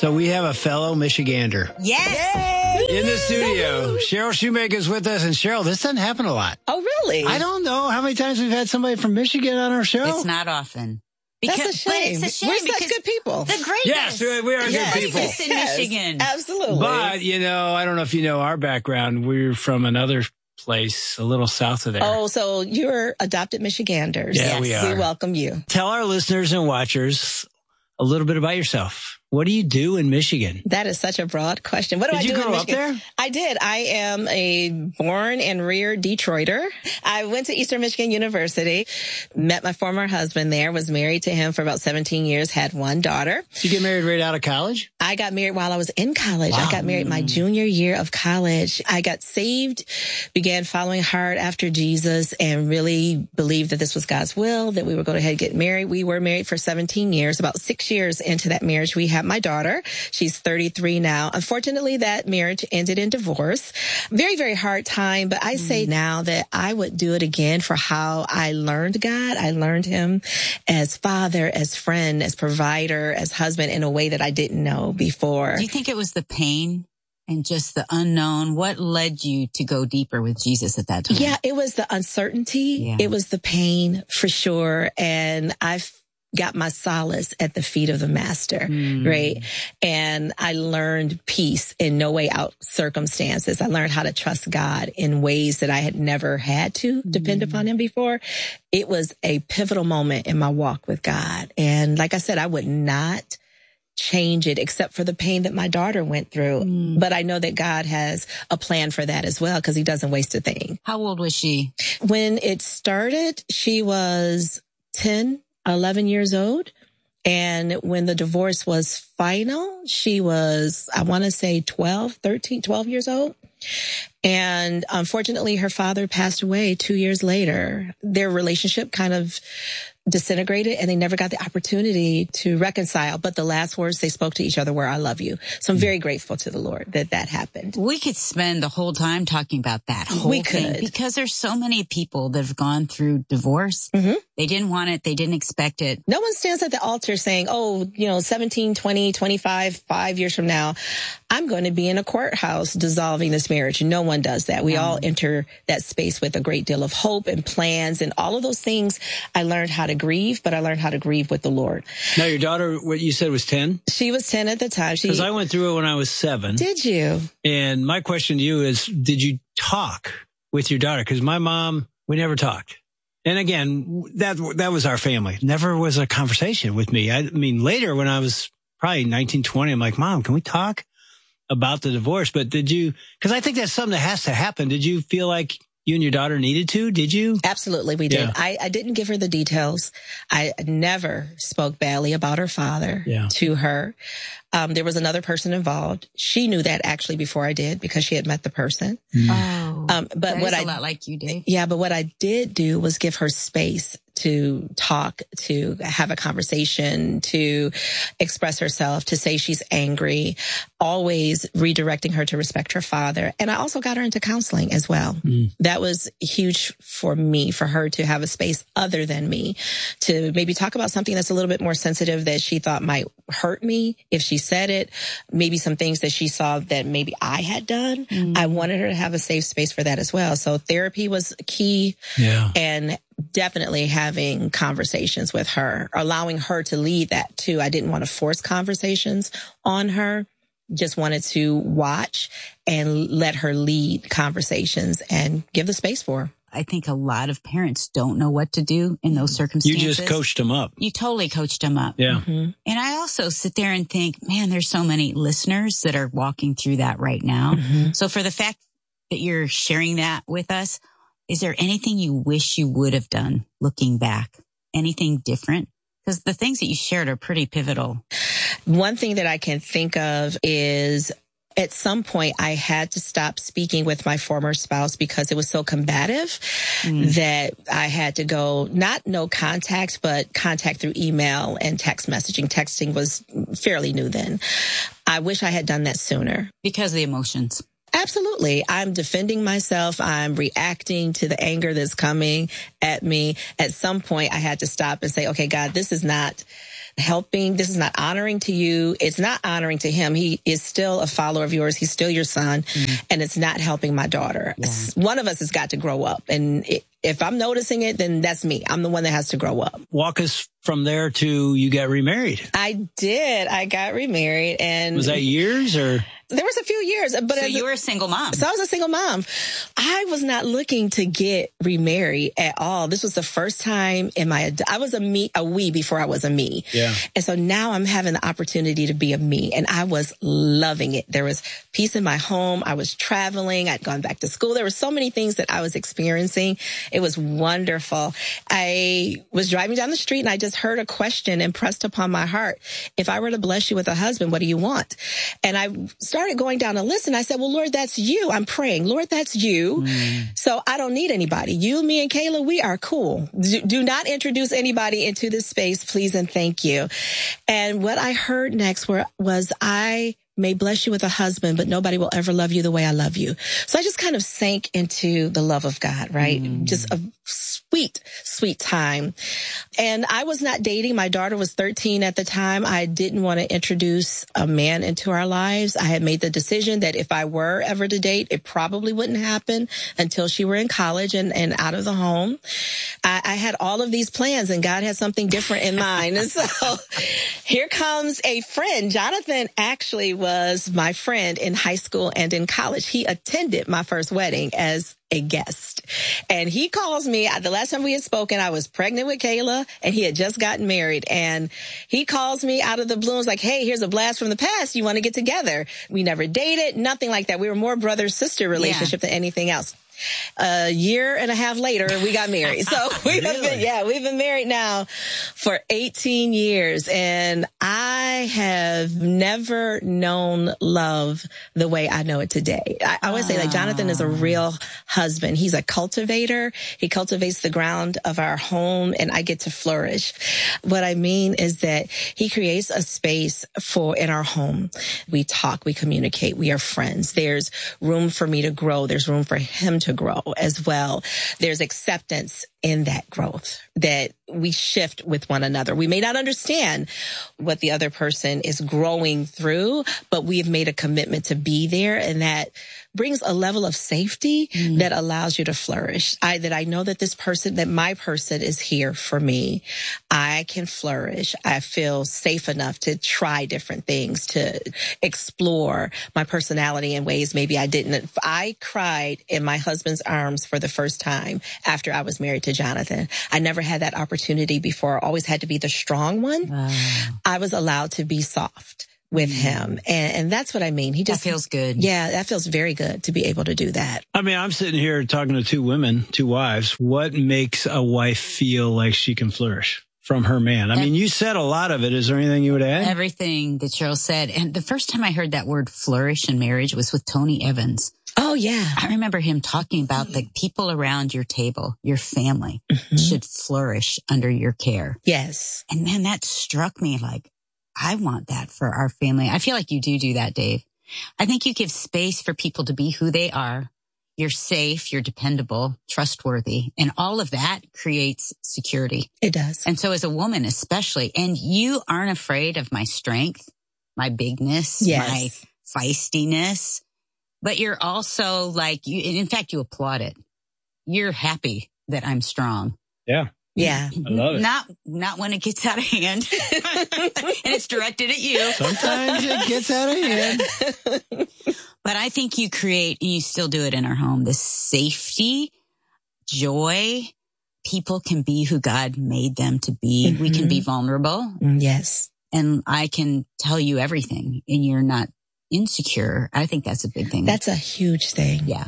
So we have a fellow Michigander. Yes. In the studio. Cheryl Shoemaker is with us. And Cheryl, this doesn't happen a lot. Oh, really? I don't know how many times we've had somebody from Michigan on our show. It's not often. That's a shame. But it's a shame. We're such good people. The greatest. Yes, we are good people. In Michigan. Absolutely. But, I don't know if you know our background. We're from another place a little south of there. Oh, so you're adopted Michiganders. Yeah, we are. We welcome you. Tell our listeners and watchers a little bit about yourself. What do you do in Michigan? That is such a broad question. What do I do in Michigan? Did you grow up there? I did. I am a born and reared Detroiter. I went to Eastern Michigan University, met my former husband there, was married to him for about 17 years, had one daughter. Did you get married right out of college? I got married while I was in college. Wow. I got married my junior year of college. I got saved, began following hard after Jesus, and really believed that this was God's will, that we were going to ahead and get married. We were married for 17 years. About 6 years into that marriage, we had my daughter. She's 33 now. Unfortunately, that marriage ended in divorce. Very, very hard time. But I say now that I would do it again for how I learned God. I learned him as father, as friend, as provider, as husband in a way that I didn't know before. Do you think it was the pain and just the unknown? What led you to go deeper with Jesus at that time? Yeah, it was the uncertainty. Yeah. It was the pain for sure. And I've got my solace at the feet of the master, right? And I learned peace in no way out circumstances. I learned how to trust God in ways that I had never had to depend upon him before. It was a pivotal moment in my walk with God. And like I said, I would not change it except for the pain that my daughter went through. But I know that God has a plan for that as well, because he doesn't waste a thing. How old was she? When it started, she was 11 years old. And when the divorce was final, she was, I want to say 12 years old. And unfortunately, her father passed away 2 years later. Their relationship kind of disintegrated, and they never got the opportunity to reconcile. But the last words they spoke to each other were, "I love you." So I'm very grateful to the Lord that happened. We could spend the whole time talking about that whole thing, because there's so many people that have gone through divorce. They didn't want it. They didn't expect it. No one stands at the altar saying, 17, 20, 25, 5 years from now, I'm going to be in a courthouse dissolving this marriage. No one does that. We all enter that space with a great deal of hope and plans and all of those things. I learned how to grieve, but I learned how to grieve with the Lord. Now, your daughter, what you said was 10? She was 10 at the time. Because I went through it when I was 7. Did you? And my question to you is, did you talk with your daughter? Because my mom, we never talked. And again, that was our family. Never was a conversation with me. I mean, later when I was probably 19, 20, I'm like, Mom, can we talk about the divorce? But did you, because I think that's something that has to happen. Did you feel like you and your daughter needed to? Did you? Absolutely, we did. Yeah. I didn't give her the details. I never spoke badly about her father to her. There was another person involved. She knew that actually before I did, because she had met the person. But what a lot like you did. Yeah, but what I did do was give her space to talk, to have a conversation, to express herself, to say she's angry, always redirecting her to respect her father. And I also got her into counseling as well. That was huge for me, for her to have a space other than me, to maybe talk about something that's a little bit more sensitive that she thought might hurt me if she said it, maybe some things that she saw that maybe I had done. I wanted her to have a safe space for that as well. So therapy was key. And definitely having conversations with her, allowing her to lead that too. I didn't want to force conversations on her. Just wanted to watch and let her lead conversations and give the space for her. I think a lot of parents don't know what to do in those circumstances. You just coached them up. You totally coached them up. Yeah. And I also sit there and think, man, there's so many listeners that are walking through that right now. So for the fact that you're sharing that with us, is there anything you wish you would have done looking back? Anything different? Because the things that you shared are pretty pivotal. One thing that I can think of is at some point I had to stop speaking with my former spouse because it was so combative that I had to go, not no contact, but contact through email and text messaging. Texting was fairly new then. I wish I had done that sooner. Because of the emotions. Absolutely. I'm defending myself. I'm reacting to the anger that's coming at me. At some point, I had to stop and say, okay, God, this is not helping. This is not honoring to you. It's not honoring to him. He is still a follower of yours. He's still your son. And it's not helping my daughter. Yeah. One of us has got to grow up. And if I'm noticing it, then that's me. I'm the one that has to grow up. Walk us from there to you got remarried. I did. I got remarried. And was that years or? There was a few years. But so you were a single mom. So I was a single mom. I was not looking to get remarried at all. This was the first time in I was a we before I was a me. Yeah. And so now I'm having the opportunity to be a me, and I was loving it. There was peace in my home. I was traveling. I'd gone back to school. There were so many things that I was experiencing. It was wonderful. I was driving down the street and I just heard a question impressed upon my heart. If I were to bless you with a husband, what do you want? And I started going down a list and I said, well, Lord, that's you. I'm praying, Lord, that's you. So I don't need anybody. You, me, and Kayla, we are cool. Do not introduce anybody into this space, please and thank you. And what I heard next was I may bless you with a husband, but nobody will ever love you the way I love you. So I just kind of sank into the love of God, right? Just a sweet, sweet time. And I was not dating. My daughter was 13 at the time. I didn't want to introduce a man into our lives. I had made the decision that if I were ever to date, it probably wouldn't happen until she were in college and out of the home. I had all of these plans and God had something different in mind. And so here comes a friend. Jonathan actually was my friend in high school and in college. He attended my first wedding as a guest. And he calls me, the last time we had spoken, I was pregnant with Kayla and he had just gotten married. And he calls me out of the blue and was like, hey, here's a blast from the past. You want to get together? We never dated, nothing like that. We were more brother-sister relationship than anything else. A year and a half later, we got married. So we've been married now for 18 years. And I have never known love the way I know it today. I would say that Jonathan is a real husband. He's a cultivator. He cultivates the ground of our home and I get to flourish. What I mean is that he creates a space in our home. We talk, we communicate, we are friends. There's room for me to grow. There's room for him to grow as well. There's acceptance in that growth that we shift with one another. We may not understand what the other person is growing through, but we have made a commitment to be there, and that brings a level of safety that allows you to flourish. That I know that that my person is here for me. I can flourish. I feel safe enough to try different things, to explore my personality in ways maybe I didn't. I cried in my husband's arms for the first time after I was married to Jonathan. I never had that opportunity before. I always had to be the strong one. Wow. I was allowed to be soft with him. And that's what I mean. That feels good. Yeah, that feels very good to be able to do that. I mean, I'm sitting here talking to two wives. What makes a wife feel like she can flourish from her man? I mean, you said a lot of it. Is there anything you would add? Everything that Cheryl said. And the first time I heard that word flourish in marriage was with Tony Evans. Oh, yeah. I remember him talking about the people around your table, your family, should flourish under your care. Yes. And man, that struck me like, I want that for our family. I feel like you do that, Dave. I think you give space for people to be who they are. You're safe, you're dependable, trustworthy, and all of that creates security. It does. And so as a woman especially, and you aren't afraid of my strength, my bigness, my feistiness, but you're also like, in fact, you applaud it. You're happy that I'm strong. Yeah. Yeah. I love it. Not when it gets out of hand and it's directed at you. Sometimes it gets out of hand. But I think you create, and you still do it in our home, this safety, joy. People can be who God made them to be. We can be vulnerable. Yes. And I can tell you everything and you're not insecure. I think that's a big thing. That's a huge thing. Yeah.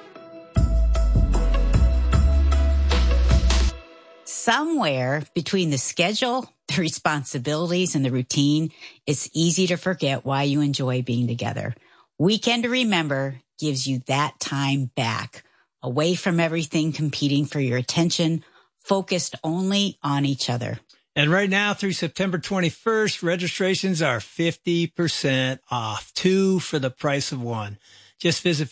Somewhere between the schedule, the responsibilities, and the routine, it's easy to forget why you enjoy being together. Weekend to Remember gives you that time back, away from everything competing for your attention, focused only on each other. And right now through September 21st, registrations are 50% off, 2 for the price of 1. Just visit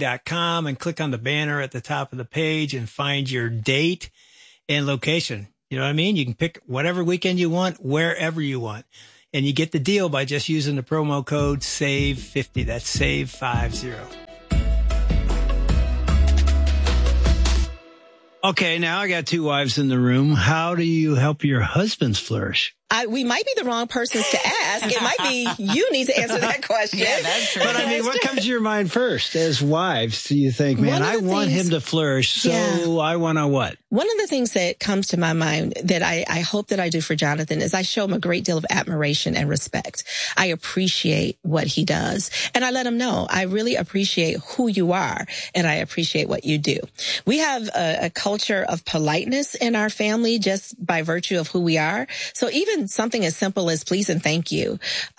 FamilyLifeToday.com and click on the banner at the top of the page and find your date and location. You know what I mean? You can pick whatever weekend you want, wherever you want. And you get the deal by just using the promo code SAVE50. That's SAVE50. Okay, now I got 2 wives in the room. How do you help your husbands flourish? We might be the wrong persons to ask. It might be you need to answer that question. Yeah, that's true. But I mean, what comes to your mind first as wives? Do you think, man, I want him to flourish, so I want to what? One of the things that comes to my mind that I hope that I do for Jonathan is I show him a great deal of admiration and respect. I appreciate what he does. And I let him know I really appreciate who you are and I appreciate what you do. We have a culture of politeness in our family just by virtue of who we are. So even something as simple as please and thank you,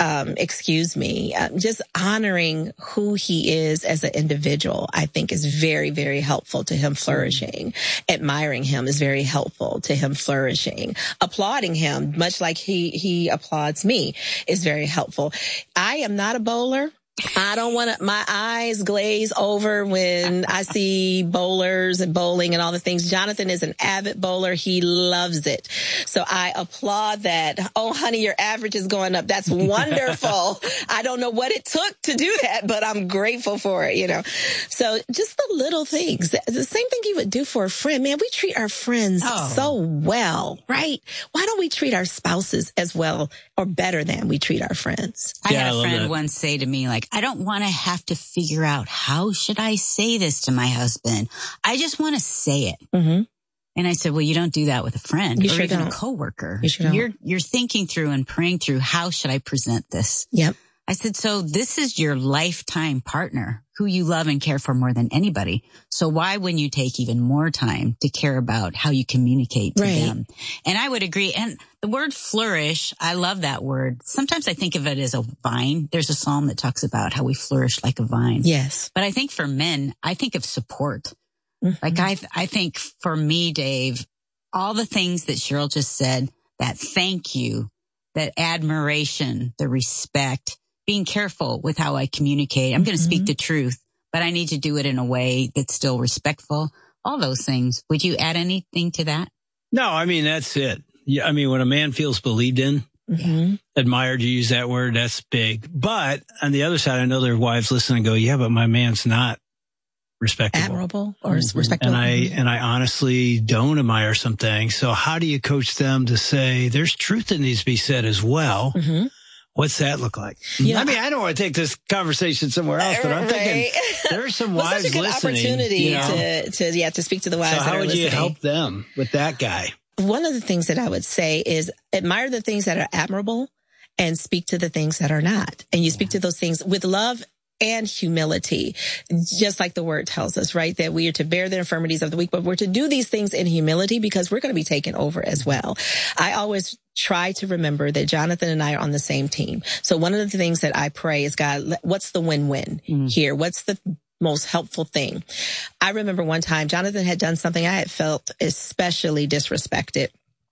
excuse me, just honoring who he is as an individual, I think is very, very helpful to him flourishing. Admiring him is very helpful to him flourishing. Applauding him, much like he applauds me, is very helpful. I am not a bowler. I don't want to, my eyes glaze over when I see bowlers and bowling and all the things. Jonathan is an avid bowler. He loves it. So I applaud that. Oh, honey, your average is going up. That's wonderful. I don't know what it took to do that, but I'm grateful for it, you know. So just the little things, the same thing you would do for a friend. Man, we treat our friends so well, right? Why don't we treat our spouses as well or better than we treat our friends? I had a friend once say to me, like, I don't want to have to figure out how should I say this to my husband. I just want to say it. Mm-hmm. And I said, well, you don't do that with a friend or even a coworker. You're thinking through and praying through, how should I present this? Yep. I said, so this is your lifetime partner who you love and care for more than anybody. So why wouldn't you take even more time to care about how you communicate to them? And I would agree. And the word flourish, I love that word. Sometimes I think of it as a vine. There's a psalm that talks about how we flourish like a vine. Yes. But I think for men, I think of support. Mm-hmm. Like I think for me, Dave, all the things that Cheryl just said, that thank you, that admiration, the respect, being careful with how I communicate. I'm going to speak the truth, but I need to do it in a way that's still respectful. All those things. Would you add anything to that? No, I mean, that's it. Yeah, I mean, when a man feels believed in, admired, you use that word, that's big. But on the other side, I know there are wives listening and go, yeah, but my man's not respectable. Admirable or respectable. And I honestly don't admire some things. So how do you coach them to say there's truth that needs to be said as well? Mm-hmm. What's that look like? Yeah. I mean, I don't want to take this conversation somewhere else, but I'm thinking there are some wives such a good listening. Opportunity to speak to the wives. So how would you help them with that guy? One of the things that I would say is admire the things that are admirable and speak to the things that are not. And you speak to those things with love and humility, just like the word tells us, right? That we are to bear the infirmities of the weak, but we're to do these things in humility because we're going to be taken over as well. I always try to remember that Jonathan and I are on the same team. So one of the things that I pray is, God, what's the win-win here? What's the most helpful thing? I remember one time Jonathan had done something I had felt especially disrespected.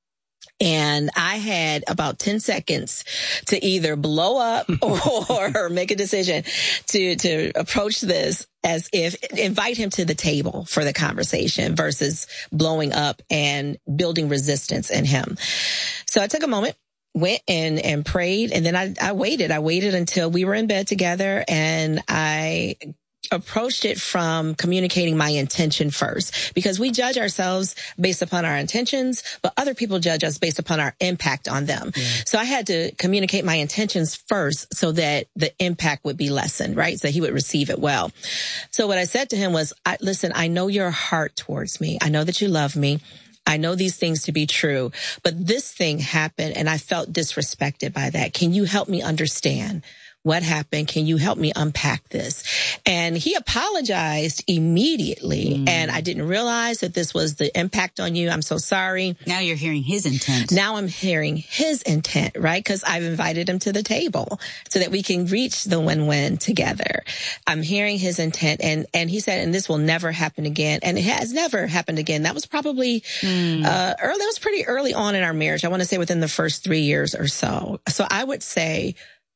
And I had about 10 seconds to either blow up or make a decision to approach this as if invite him to the table for the conversation versus blowing up and building resistance in him. So I took a moment, went and prayed, and then I waited. I waited until we were in bed together, and I approached it from communicating my intention first, because we judge ourselves based upon our intentions, but other people judge us based upon our impact on them. Yeah. So I had to communicate my intentions first so that the impact would be lessened, right? So he would receive it well. So what I said to him was, listen, I know your heart towards me. I know that you love me. I know these things to be true, but this thing happened and I felt disrespected by that. Can you help me understand what happened? Can you help me unpack this? And he apologized immediately. And I didn't realize that this was the impact on you. I'm so sorry. Now you're hearing his intent. Now I'm hearing his intent, right? Because I've invited him to the table so that we can reach the win-win together. I'm hearing his intent. And he said, and this will never happen again. And it has never happened again. That was probably early. That was pretty early on in our marriage. I want to say within the first 3 years or so. So I would say,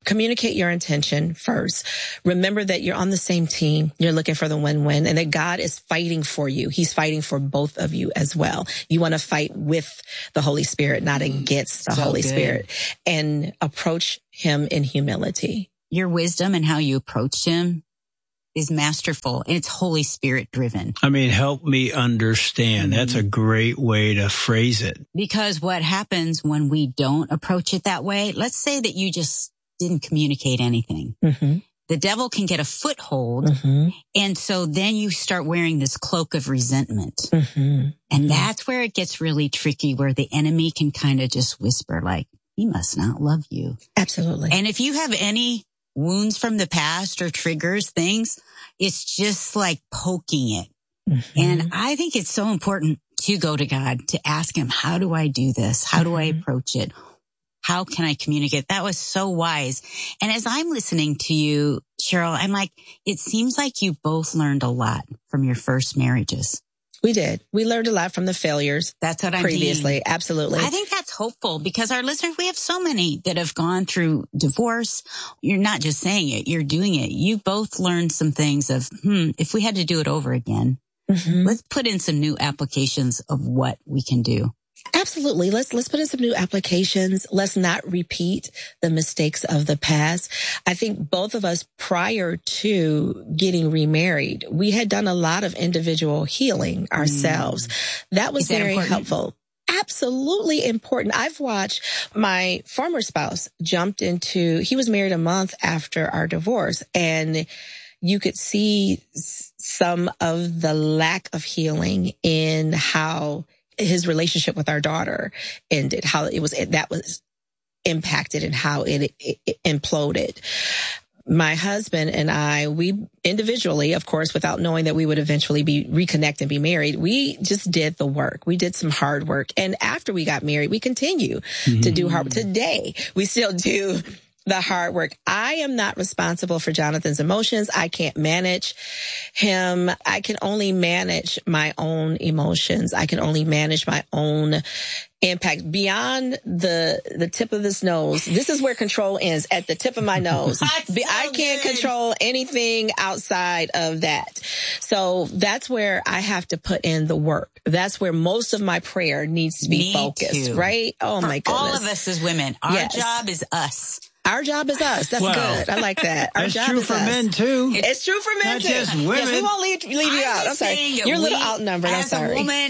Communicate your intention first. Remember that you're on the same team. You're looking for the win-win and that God is fighting for you. He's fighting for both of you as well. You want to fight with the Holy Spirit, not against the Holy Spirit, and approach him in humility. Your wisdom and how you approach him is masterful, and it's Holy Spirit driven. I mean, help me understand. That's a great way to phrase it. Because what happens when we don't approach it that way, let's say that you just didn't communicate anything. Mm-hmm. The devil can get a foothold. Mm-hmm. And so then you start wearing this cloak of resentment. Mm-hmm. And that's where it gets really tricky, where the enemy can kind of just whisper like, he must not love you. Absolutely. And if you have any wounds from the past or triggers things, it's just like poking it. Mm-hmm. And I think it's so important to go to God, to ask him, how do I do this? How do I approach it? How can I communicate? That was so wise. And as I'm listening to you, Cheryl, I'm like, it seems like you both learned a lot from your first marriages. We did. We learned a lot from the failures. That's what I'm previously. meaning. Absolutely. I think that's hopeful because our listeners, we have so many that have gone through divorce. You're not just saying it, you're doing it. You both learned some things of, if we had to do it over again, let's put in some new applications of what we can do. Absolutely. Let's put in some new applications. Let's not repeat the mistakes of the past. I think both of us, prior to getting remarried, we had done a lot of individual healing ourselves. That was very helpful. Absolutely important. I've watched my former spouse he was married a month after our divorce, and you could see some of the lack of healing in how his relationship with our daughter ended, how that was impacted and how it imploded. My husband and I, we individually, of course, without knowing that we would eventually reconnect and be married, we just did the work. We did some hard work. And after we got married, we continue to do hard work. Today, we still do the hard work. I am not responsible for Jonathan's emotions. I can't manage him. I can only manage my own emotions. I can only manage my own impact beyond the tip of this nose. This is where control ends, at the tip of my nose. I can't control anything outside of that. So that's where I have to put in the work. That's where most of my prayer needs to be focused, right? Oh my goodness. All of us as women, our job is us. Our job is us. That's good. I like that. Our job true is for us. men too. It's true for men Not too. just women. Yes, we won't leave you out. I'm sorry. You're a little outnumbered. I'm sorry. As a woman,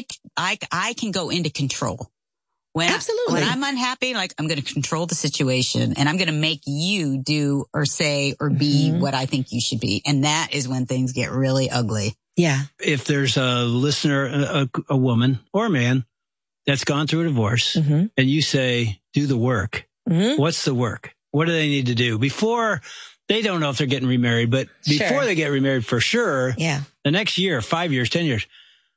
I can go into control. Absolutely. When I'm unhappy, like, I'm going to control the situation and I'm going to make you do or say or be what I think you should be. And that is when things get really ugly. Yeah. If there's a listener, a woman or a man that's gone through a divorce and you say, do the work. What's the work? What do they need to do before? They don't know if they're getting remarried, but before they get remarried, for sure. Yeah. The next year, 5 years, 10 years.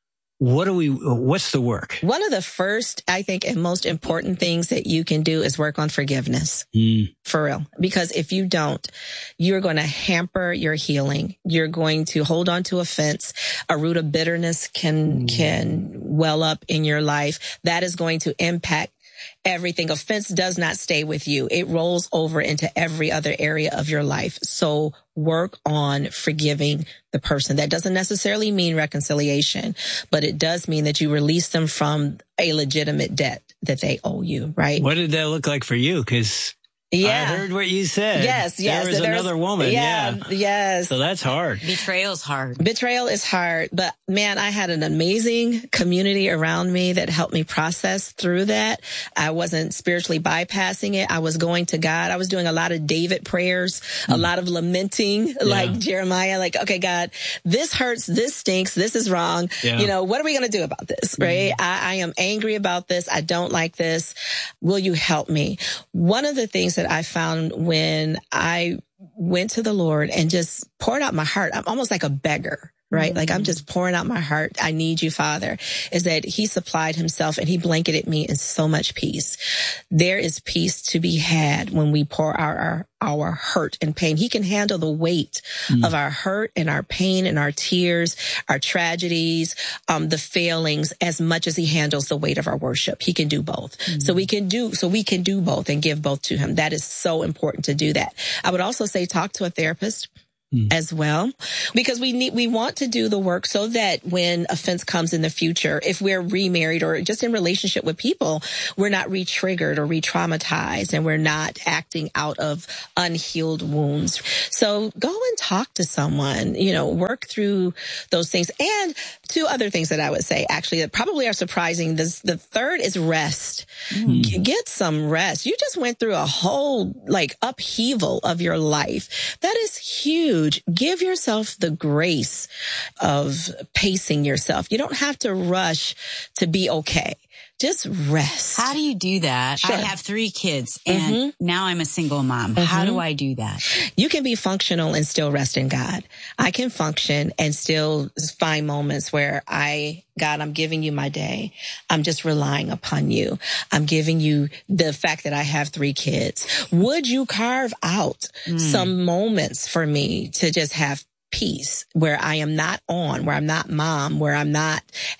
What's the work? One of the first, I think, and most important things that you can do is work on forgiveness. For real. Because if you don't, you're going to hamper your healing. You're going to hold on to offense. A root of bitterness can well up in your life. That is going to impact everything. Offense does not stay with you. It rolls over into every other area of your life. So work on forgiving the person. That doesn't necessarily mean reconciliation, but it does mean that you release them from a legitimate debt that they owe you, right? What did that look like for you? Because I heard what you said. Yes. There was another woman. Yes. So that's hard. Betrayal's hard. Betrayal is hard. But man, I had an amazing community around me that helped me process through that. I wasn't spiritually bypassing it. I was going to God. I was doing a lot of David prayers, a lot of lamenting, like Jeremiah, like, okay, God, this hurts. This stinks. This is wrong. Yeah. You know, what are we going to do about this? Right? I am angry about this. I don't like this. Will you help me? One of the things that I found when I went to the Lord and just poured out my heart, I'm almost like a beggar, right? Like, I'm just pouring out my heart. I need you, Father. Is that he supplied himself and he blanketed me in so much peace. There is peace to be had when we pour our hurt and pain. He can handle the weight of our hurt and our pain and our tears, our tragedies, the failings, as much as he handles the weight of our worship. He can do both. So we can do both and give both to him. That is so important to do that. I would also say talk to a therapist as well, because we want to do the work so that when offense comes in the future, if we're remarried or just in relationship with people, we're not re-triggered or re-traumatized, and we're not acting out of unhealed wounds. So go and talk to someone, work through those things. And two other things that I would say, actually, that probably are surprising. The third is rest. Get some rest. You just went through a whole upheaval of your life. That is huge. Give yourself the grace of pacing yourself. You don't have to rush to be okay. Just rest. How do you do that? Sure. I have 3 kids and now I'm a single mom. How do I do that? You can be functional and still rest in God. I can function and still find moments where God, I'm giving you my day. I'm just relying upon you. I'm giving you the fact that I have 3 kids. Would you carve out some moments for me to just have peace, where I am not on, where I'm not mom, where I'm not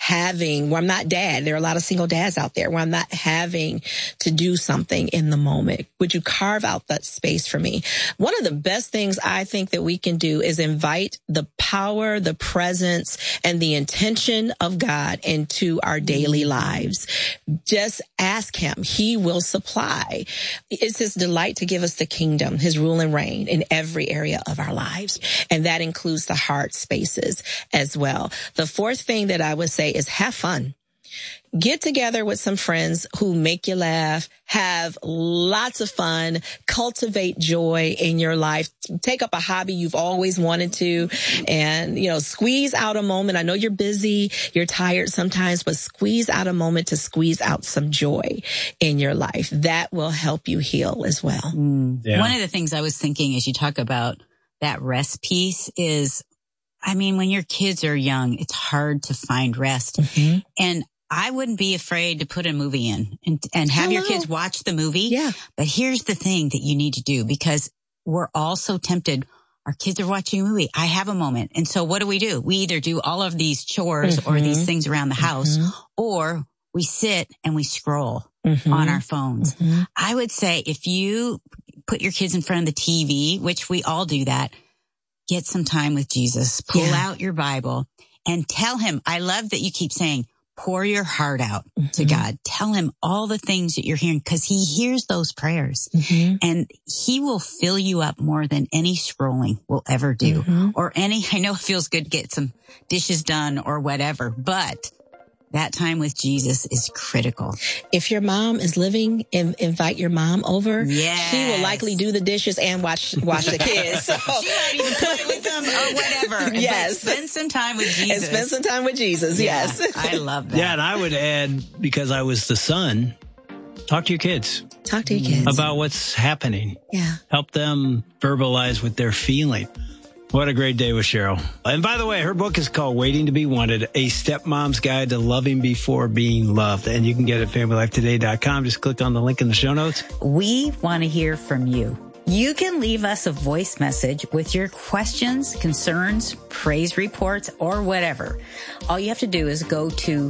dad? There are a lot of single dads out there where I'm not having to do something in the moment. Would you carve out that space for me? One of the best things I think that we can do is invite the power, the presence, and the intention of God into our daily lives. Just ask him. He will supply. It's his delight to give us the kingdom, his rule and reign in every area of our lives. And that includes the heart spaces as well. The fourth thing that I would say is have fun. Get together with some friends who make you laugh, have lots of fun, cultivate joy in your life, take up a hobby you've always wanted to, and, squeeze out a moment. I know you're busy, you're tired sometimes, but squeeze out a moment to squeeze out some joy in your life. That will help you heal as well. Yeah. One of the things I was thinking as you talk about that rest piece is, when your kids are young, it's hard to find rest. And I wouldn't be afraid to put a movie in and have your kids watch the movie. Yeah. But here's the thing that you need to do, because we're all so tempted. Our kids are watching a movie. I have a moment. And so what do? We either do all of these chores or these things around the house, or we sit and we scroll on our phones. I would say if you put your kids in front of the TV, which we all do that, get some time with Jesus. Pull out your Bible and tell him. I love that you keep saying, pour your heart out to God. Tell him all the things that you're hearing, because he hears those prayers and he will fill you up more than any scrolling will ever do or I know it feels good to get some dishes done or whatever, but that time with Jesus is critical. If your mom is living, invite your mom over. Yes. She will likely do the dishes and watch the kids. So. She might even play with them or whatever. Yes. But spend some time with Jesus. And spend some time with Jesus, yes. I love that. Yeah, and I would add, because I was the son, talk to your kids. Talk to your kids. About what's happening. Yeah. Help them verbalize what they're feeling. What a great day with Cheryl. And by the way, her book is called Waiting to Be Wanted, A Stepmom's Guide to Loving Before Being Loved. And you can get it at FamilyLifeToday.com. Just click on the link in the show notes. We want to hear from you. You can leave us a voice message with your questions, concerns, praise reports, or whatever. All you have to do is go to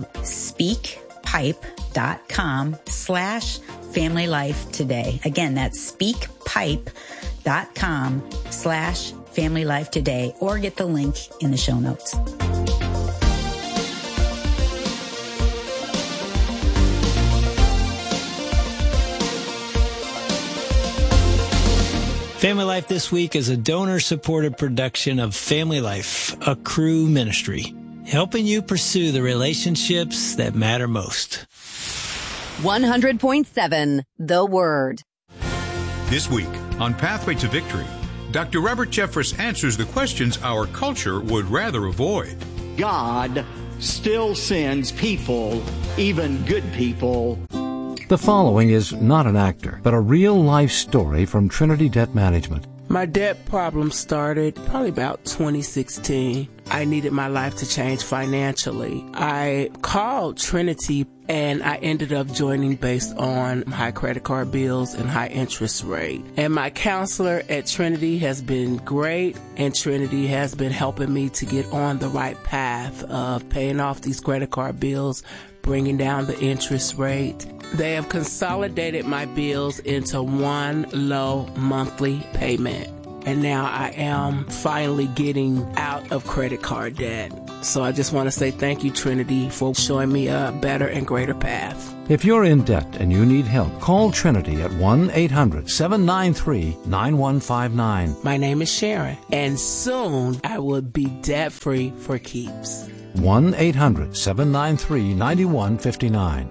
speakpipe.com/FamilyLifeToday. Again, that's speakpipe.com/FamilyLifeToday, or get the link in the show notes. Family Life This Week is a donor-supported production of Family Life, a Cru ministry, helping you pursue the relationships that matter most. 100.7 The Word. This week on Pathway to Victory, Dr. Robert Jeffress answers the questions our culture would rather avoid. God still sends people, even good people. The following is not an actor, but a real-life story from Trinity Debt Management. My debt problem started probably about 2016. I needed my life to change financially. I called Trinity and I ended up joining based on high credit card bills and high interest rate. And my counselor at Trinity has been great, and Trinity has been helping me to get on the right path of paying off these credit card bills, bringing down the interest rate. They have consolidated my bills into one low monthly payment. And now I am finally getting out of credit card debt. So I just want to say thank you, Trinity, for showing me a better and greater path. If you're in debt and you need help, call Trinity at 1-800-793-9159. My name is Sharon, and soon I will be debt-free for keeps. 1-800-793-9159.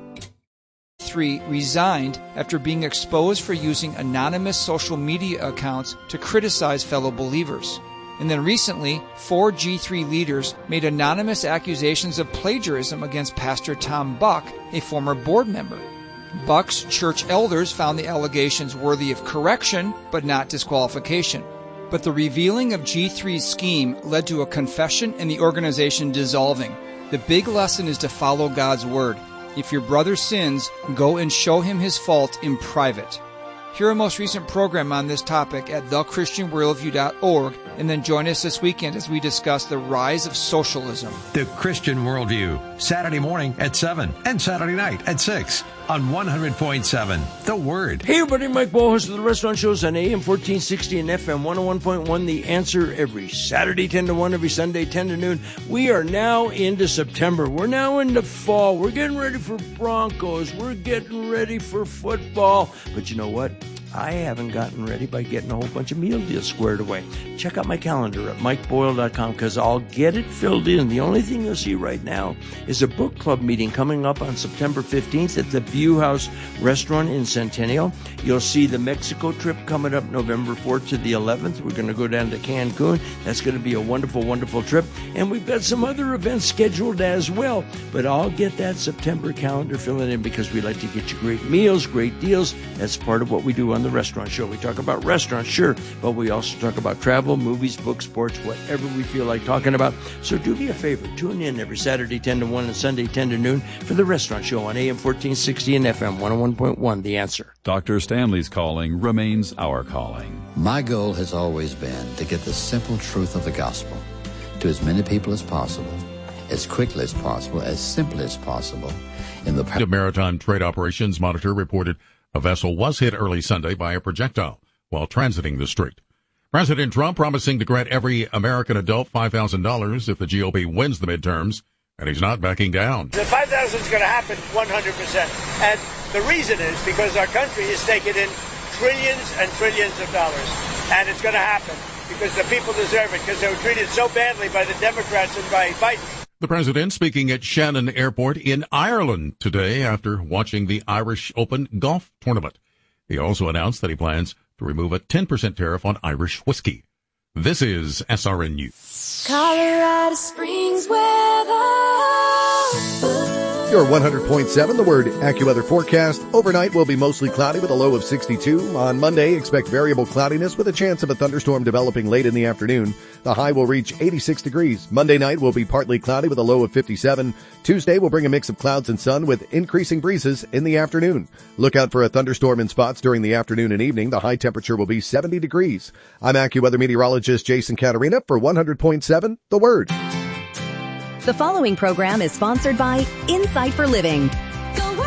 Resigned after being exposed for using anonymous social media accounts to criticize fellow believers. And then recently, 4 G3 leaders made anonymous accusations of plagiarism against Pastor Tom Buck, a former board member. Buck's church elders found the allegations worthy of correction, but not disqualification. But the revealing of G3's scheme led to a confession and the organization dissolving. The big lesson is to follow God's word. If your brother sins, go and show him his fault in private. Hear our most recent program on this topic at thechristianworldview.org, and then join us this weekend as we discuss the rise of socialism. The Christian Worldview, Saturday morning at 7 and Saturday night at 6 on 100.7 The Word. Hey everybody, Mike Ball, host of the Restaurant Shows on AM 1460 and FM 101.1. The Answer every Saturday 10 to 1, every Sunday 10 to noon. We are now into September. We're now into fall. We're getting ready for Broncos. We're getting ready for football. But you know what? I haven't gotten ready by getting a whole bunch of meal deals squared away. Check out my calendar at MikeBoyle.com because I'll get it filled in. The only thing you'll see right now is a book club meeting coming up on September 15th at the View House Restaurant in Centennial. You'll see the Mexico trip coming up November 4th to the 11th. We're going to go down to Cancun. That's going to be a wonderful, wonderful trip. And we've got some other events scheduled as well. But I'll get that September calendar filling in because we like to get you great meals, great deals. That's part of what we do on the Restaurant Show. We talk about restaurants, sure, but we also talk about travel, movies, books, sports, whatever we feel like talking about. So do me a favor, tune in every Saturday 10 to 1 and Sunday 10 to noon for the Restaurant Show on AM 1460 and FM 101.1. The Answer. Dr. Stanley's calling remains our calling. My goal has always been to get the simple truth of the gospel to as many people as possible, as quickly as possible, as simply as possible. The Maritime Trade Operations Monitor reported a vessel was hit early Sunday by a projectile while transiting the strait. President Trump promising to grant every American adult $5,000 if the GOP wins the midterms, and he's not backing down. The $5,000 is going to happen 100%. And the reason is because our country is taking in trillions and trillions of dollars. And it's going to happen because the people deserve it, because they were treated so badly by the Democrats and by Biden. The president speaking at Shannon Airport in Ireland today after watching the Irish Open golf tournament. He also announced that he plans to remove a 10% tariff on Irish whiskey. This is SRN News. Colorado Springs weather. Your 100.7, The Word AccuWeather forecast. Overnight will be mostly cloudy with a low of 62. On Monday, expect variable cloudiness with a chance of a thunderstorm developing late in the afternoon. The high will reach 86 degrees. Monday night will be partly cloudy with a low of 57. Tuesday will bring a mix of clouds and sun with increasing breezes in the afternoon. Look out for a thunderstorm in spots during the afternoon and evening. The high temperature will be 70 degrees. I'm AccuWeather meteorologist Jason Caterina for 100.7, The Word. The following program is sponsored by Insight for Living.